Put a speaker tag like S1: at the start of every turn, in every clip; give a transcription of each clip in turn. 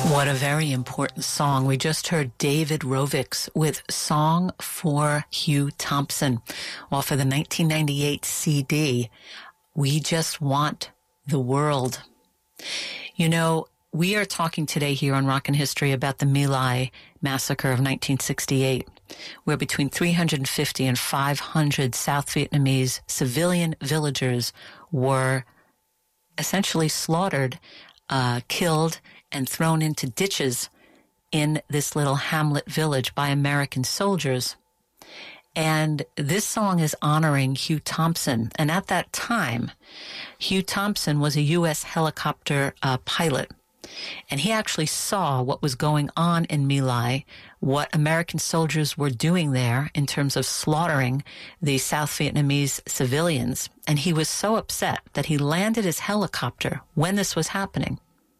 S1: What a very important song. We just heard David Rovics with Song for Hugh Thompson off of the 1998 CD, We Just Want the World. You know, we are talking today here on Rockin' History about the My Lai massacre of 1968, where between 350 and 500 South Vietnamese civilian villagers were essentially slaughtered, killed, and thrown into ditches in this little hamlet village by American soldiers. And this song is honoring Hugh Thompson. And at that time, Hugh Thompson was a U.S. helicopter pilot. And he actually saw what was going on in My Lai, what American soldiers were doing there in terms of slaughtering the South Vietnamese civilians. And he was so upset that he landed his helicopter when this was happening.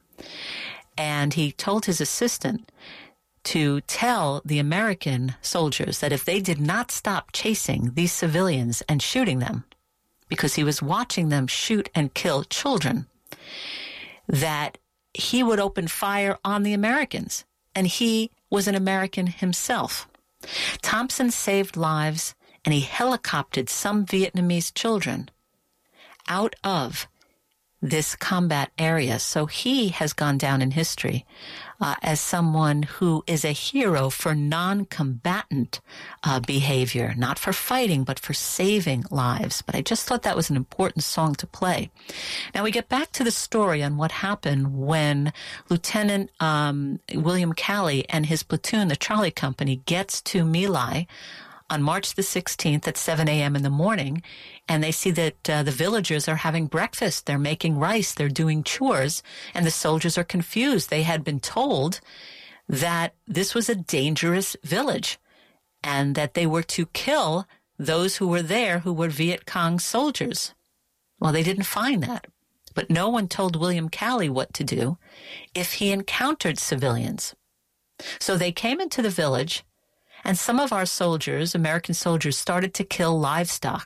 S1: And he told his assistant to tell the American soldiers that if they did not stop chasing these civilians and shooting them, because he was watching them shoot and kill children, that he would open fire on the Americans. And he was an American himself. Thompson saved lives, and he helicoptered some Vietnamese children out of this combat area. So he has gone down in history as someone who is a hero for non-combatant behavior, not for fighting, but for saving lives. But I just thought that was an important song to play. Now we get back to the story on what happened when Lieutenant William Calley and his platoon, the Charlie Company, gets to My Lai on March the 16th at 7 a.m. in the morning, and they see that the villagers are having breakfast. They're making rice. They're doing chores, and the soldiers are confused. They had been told that this was a dangerous village and that they were to kill those who were there who were Viet Cong soldiers. Well, they didn't find that, but no one told William Calley what to do if he encountered civilians. So they came into the village, and some of our soldiers, American soldiers, started to kill livestock.